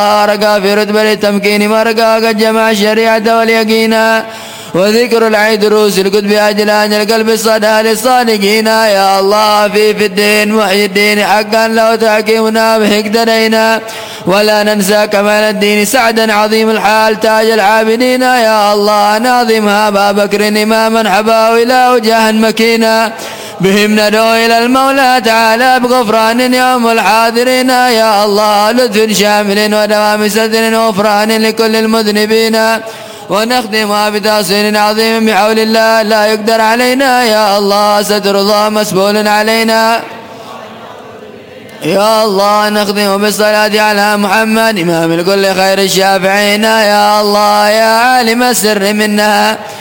رقى في رتبة التمكين مرقى قد جمع الشريعة واليقين وذكر العين دروس القطب أجلان القلب الصدى للصادقين يا الله في الدين وحي الدين حقا لو تحكمنا به اقتدينا ولا ننسى كمال الدين سعدا عظيم الحال تاج العابدين يا الله ناظمها أبا بكر إماما حباه إلى وجاه مكينا بهم ندعو إلى المولى تعالى بغفران يوم الحاضرين يا الله لطف شامل ودوام ستر وغفران لكل المذنبين ونختمها بتحسين عظيم بحول الله لا يقدر علينا يا الله ستر الله مسبول علينا يا الله نختم بالصلاة على محمد إمام الكل خير الشافعين يا الله يا عالم السر منها